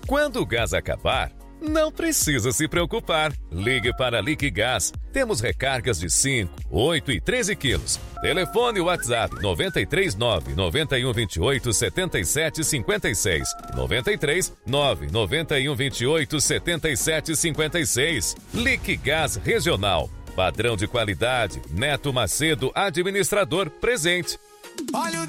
Quando o gás acabar, não precisa se preocupar. Ligue para a Liquigás. Temos recargas de 5, 8 e 13 quilos. Telefone WhatsApp 939 9128 7756. 93 991 28 7756. Liquigás Regional. Padrão de qualidade. Neto Macedo, administrador presente. Óleo